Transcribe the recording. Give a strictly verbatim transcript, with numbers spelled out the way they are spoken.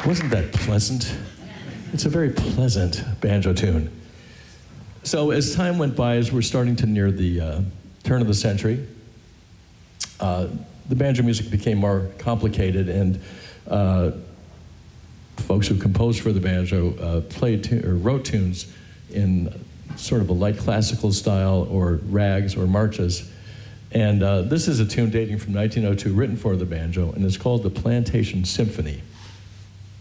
Wasn't that pleasant? It's a very pleasant banjo tune. So as time went by, as we're starting to near the uh, turn of the century, uh, the banjo music became more complicated, and uh, folks who composed for the banjo uh, played tu- or wrote tunes in sort of a light classical style, or rags, or marches. And uh, this is a tune dating from nineteen oh two, written for the banjo, and it's called the Plantation Symphony.